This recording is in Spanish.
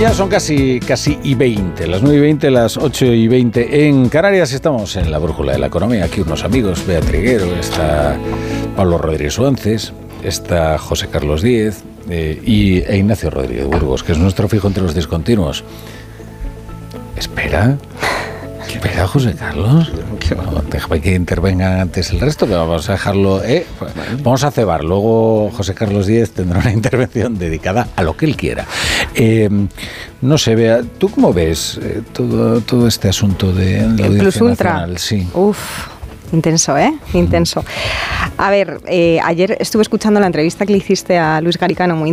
Ya son casi y 20, las 9:20, las 8:20 en Canarias. Estamos en la brújula de la economía. Aquí unos amigos, Bea Triguero, está Pablo Rodríguez Suances, está José Carlos Díez e Ignacio Rodríguez Burgos, que es nuestro fijo entre los discontinuos. Espera, José Carlos. Déjame que intervenga antes el resto, que vamos a dejarlo. Vamos a cebar. Luego José Carlos Díez tendrá una intervención dedicada a lo que él quiera. No sé, Bea, ¿tú cómo ves todo este asunto de la Audiencia Nacional? Sí. Intenso, Intenso. A ver, ayer estuve escuchando la entrevista que le hiciste a Luis Garicano, muy